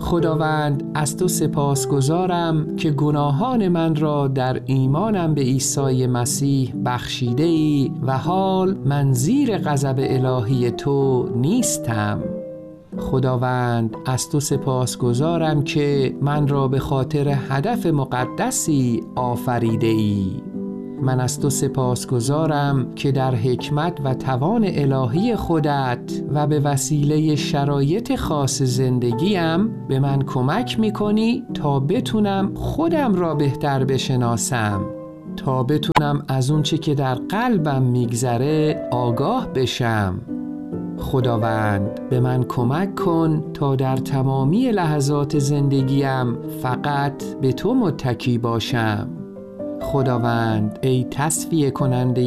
خداوند از تو سپاسگزارم که گناهان من را در ایمانم به عیسی مسیح بخشیده ای و حال من زیر غضب الهی تو نیستم. خداوند از تو سپاسگزارم که من را به خاطر هدف مقدسی آفریده ای. من از تو سپاسگزارم که در حکمت و توان الهی خودت و به وسیله شرایط خاص زندگیم به من کمک میکنی تا بتونم خودم را بهتر بشناسم، تا بتونم از اون چه که در قلبم میگذره آگاه بشم. خداوند به من کمک کن تا در تمامی لحظات زندگیم فقط به تو متکی باشم. خداوند ای تصفیه کننده